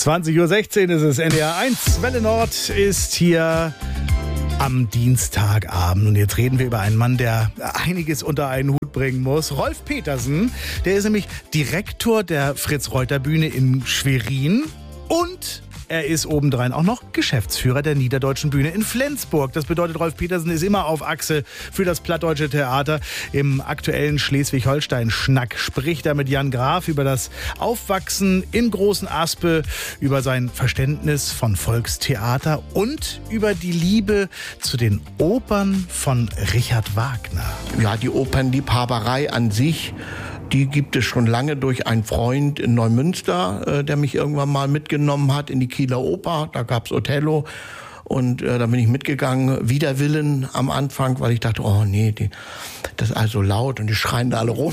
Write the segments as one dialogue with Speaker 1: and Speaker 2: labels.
Speaker 1: 20:16 Uhr ist es. NDR 1 Welle Nord ist hier am Dienstagabend. Und jetzt reden wir über einen Mann, der einiges unter einen Hut bringen muss. Rolf Petersen, der ist nämlich Direktor der Fritz-Reuter-Bühne in Schwerin und er ist obendrein auch noch Geschäftsführer der Niederdeutschen Bühne in Flensburg. Das bedeutet, Rolf Petersen ist immer auf Achse für das plattdeutsche Theater. Im aktuellen Schleswig-Holstein-Schnack spricht er mit Jan Graf über das Aufwachsen in Großen Aspe, über sein Verständnis von Volkstheater und über die Liebe zu den Opern von Richard Wagner.
Speaker 2: Ja, die Opernliebhaberei an sich, die gibt es schon lange durch einen Freund in Neumünster, der mich irgendwann mal mitgenommen hat in die Kieler Oper. Da gab's Othello und da bin ich mitgegangen, wider Willen am Anfang, weil ich dachte, oh nee, das ist also laut und die schreien da alle rum.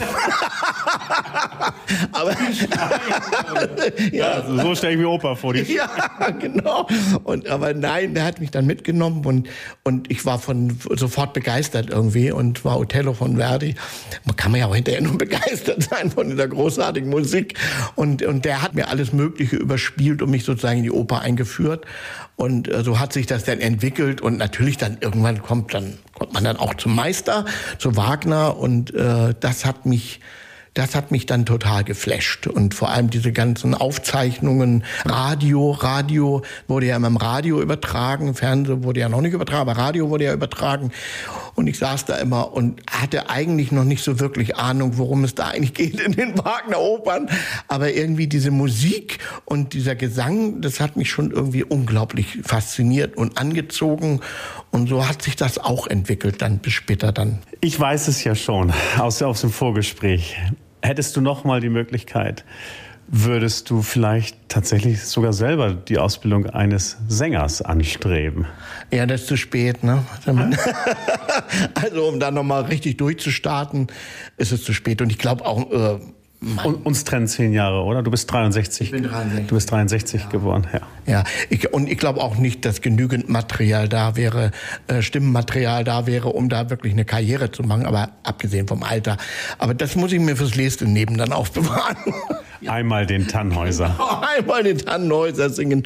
Speaker 2: Aber
Speaker 1: ja, also so stelle ich mir Oper vor.
Speaker 2: Ja, genau. Aber nein, der hat mich dann mitgenommen und ich war sofort begeistert irgendwie und war Othello von Verdi. Man kann ja auch hinterher nur begeistert sein von dieser großartigen Musik. Und der hat mir alles Mögliche überspielt und mich sozusagen in die Oper eingeführt. Und so hat sich das dann entwickelt und natürlich dann irgendwann kommt man dann auch zum Meister, zu Wagner und das hat mich dann total geflasht. Und vor allem diese ganzen Aufzeichnungen, Radio wurde ja immer im Radio übertragen, Fernsehen wurde ja noch nicht übertragen, aber Radio wurde ja übertragen. Und ich saß da immer und hatte eigentlich noch nicht so wirklich Ahnung, worum es da eigentlich geht in den Wagner-Opern. Aber irgendwie diese Musik und dieser Gesang, das hat mich schon irgendwie unglaublich fasziniert und angezogen. Und so hat sich das auch entwickelt, dann bis später dann.
Speaker 3: Ich weiß es ja schon aus dem Vorgespräch. Hättest du noch mal die Möglichkeit, würdest du vielleicht tatsächlich sogar selber die Ausbildung eines Sängers anstreben?
Speaker 2: Ja, das ist zu spät, ne? Also um da noch mal richtig durchzustarten, ist es zu spät. Und ich glaube auch...
Speaker 3: uns trennen 10 Jahre, oder? Du bist 63.
Speaker 2: Ich bin 63.
Speaker 3: Du bist 63 ja. Geboren, ja.
Speaker 2: Ja, ich glaube auch nicht, dass genügend Material da wäre, Stimmenmaterial da wäre, um da wirklich eine Karriere zu machen, aber abgesehen vom Alter. Aber das muss ich mir fürs nächste Leben dann aufbewahren.
Speaker 3: Einmal den Tannhäuser.
Speaker 2: Einmal den Tannhäuser singen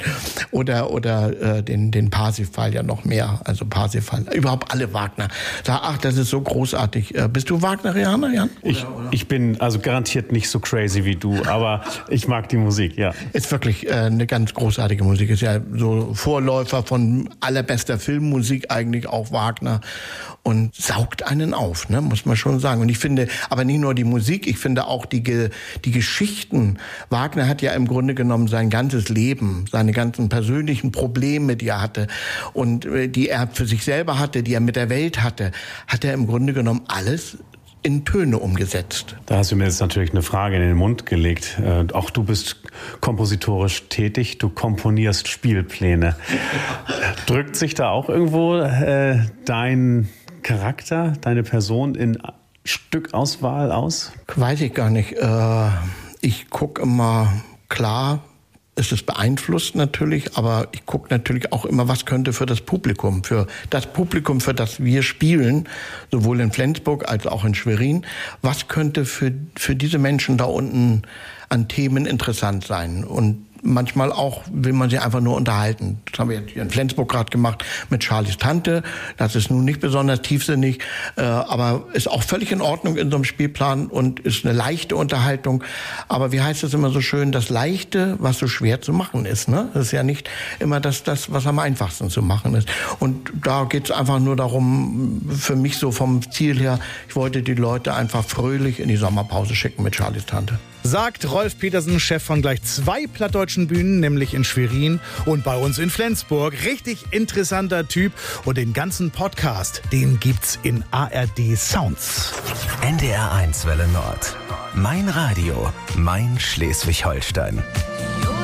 Speaker 2: oder den Parsifal ja noch mehr. Also Parsifal, überhaupt alle Wagner. Ach, das ist so großartig. Bist du Wagnerianer, Jan?
Speaker 3: Ich bin also garantiert nicht so crazy wie du, aber ich mag die Musik, ja.
Speaker 2: Ist wirklich eine ganz großartige Musik. Ist ja so Vorläufer von allerbester Filmmusik eigentlich auch Wagner und saugt einen auf, ne, muss man schon sagen. Und ich finde, aber nicht nur die Musik, ich finde auch die Geschichten. Wagner hat ja im Grunde genommen sein ganzes Leben, seine ganzen persönlichen Probleme, die er hatte und die er für sich selber hatte, die er mit der Welt hatte, hat er im Grunde genommen alles in Töne umgesetzt.
Speaker 3: Da hast du mir jetzt natürlich eine Frage in den Mund gelegt. Auch du bist kompositorisch tätig, du komponierst Spielpläne. Drückt sich da auch irgendwo dein Charakter, deine Person in Stückauswahl aus?
Speaker 2: Weiß ich gar nicht. Ich gucke immer, klar, es ist beeinflusst natürlich, aber ich gucke natürlich auch immer, was könnte für das Publikum, für das wir spielen, sowohl in Flensburg als auch in Schwerin, was könnte für diese Menschen da unten an Themen interessant sein. Und manchmal auch will man sie einfach nur unterhalten. Das haben wir jetzt hier in Flensburg gerade gemacht mit Charlies Tante. Das ist nun nicht besonders tiefsinnig, aber ist auch völlig in Ordnung in so einem Spielplan und ist eine leichte Unterhaltung. Aber wie heißt es immer so schön, das Leichte, was so schwer zu machen ist. Ne? Das ist ja nicht immer das, was am einfachsten zu machen ist. Und da geht es einfach nur darum, für mich so vom Ziel her, ich wollte die Leute einfach fröhlich in die Sommerpause schicken mit Charlies Tante.
Speaker 1: Sagt Rolf Petersen, Chef von gleich 2 plattdeutschen Bühnen, nämlich in Schwerin und bei uns in Flensburg. Richtig interessanter Typ und den ganzen Podcast, den gibt's in ARD Sounds.
Speaker 4: NDR 1 Welle Nord. Mein Radio, mein Schleswig-Holstein.